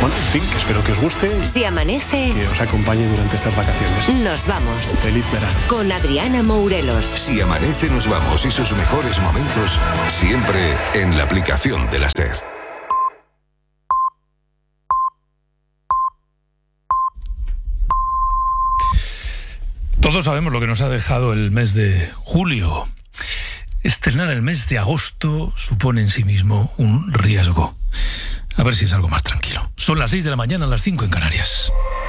Bueno, en fin, que espero que os guste. Si amanece, Que os acompañe durante estas vacaciones. nos vamos. Feliz verano. Con Adriana Mourelos. Si amanece, nos vamos y sus mejores momentos siempre en la aplicación de la SER. Todos sabemos lo que nos ha dejado el mes de julio. Estrenar el mes de agosto supone en sí mismo un riesgo. A ver si es algo más tranquilo. Son las 6 de la mañana, las 5 en Canarias.